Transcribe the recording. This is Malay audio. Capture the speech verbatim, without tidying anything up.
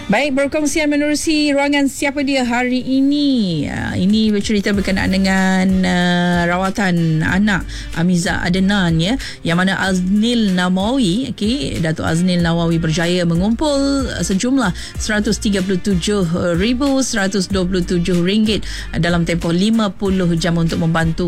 Baik, berkongsian menerusi ruangan Siapa Dia hari ini. Uh, ini bercerita berkenaan dengan uh, rawatan anak Amiza Adnan, ya, yang mana Aznil Nawawi, okey, Datuk Aznil Nawawi berjaya mengumpul sejumlah seratus tiga puluh tujuh ribu seratus dua puluh tujuh ringgit dalam tempoh lima puluh jam untuk membantu